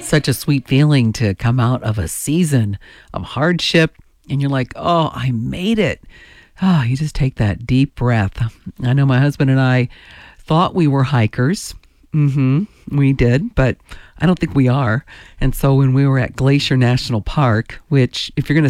such a sweet feeling to come out of a season of hardship and you're like, oh, I made it. Oh, you just take that deep breath. I know my husband and I thought we were hikers. We did, but I don't think we are. And so when we were at Glacier National Park, which if you're going to